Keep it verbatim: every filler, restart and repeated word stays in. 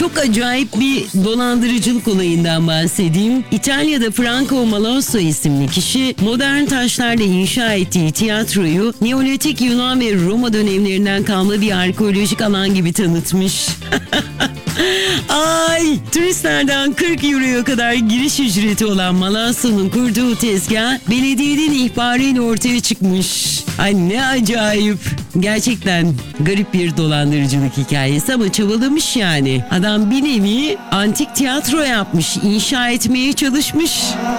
Çok acayip bir dolandırıcılık olayından bahsedeyim. İtalya'da Franco Malosso isimli kişi modern taşlarla inşa ettiği tiyatroyu Neolitik Yunan ve Roma dönemlerinden kalma bir arkeolojik alan gibi tanıtmış. Ay, turistlerden kırk euroya kadar giriş ücreti olan Malasso'nun kurduğu tezgah belediyenin ihbarıyla ortaya çıkmış. Ay ne acayip. Gerçekten garip bir dolandırıcılık hikayesi ama çabalamış yani. Adam bir nevi antik tiyatro yapmış, inşa etmeye çalışmış.